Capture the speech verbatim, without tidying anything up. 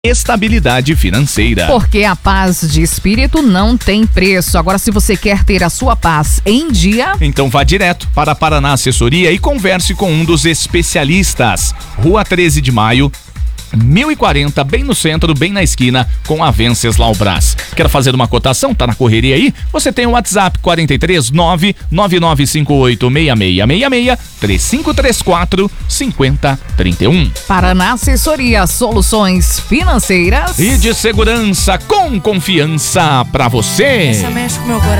estabilidade financeira. Porque a paz de espírito não tem preço. Agora, se você quer ter a sua paz em dia, então vá direto para a Paraná Assessoria e converse com um dos especialistas. Rua treze de maio, mil e quarenta, bem no centro, bem na esquina com a Venceslau Brás. Quer fazer uma cotação? Tá na correria aí? Você tem o WhatsApp quarenta e três, nove nove nove cinco oito, seis seis seis seis, três cinco três quatro, cinco zero três um. Paraná Assessoria, soluções financeiras e de segurança com confiança pra você. Essa mexe com meu coração.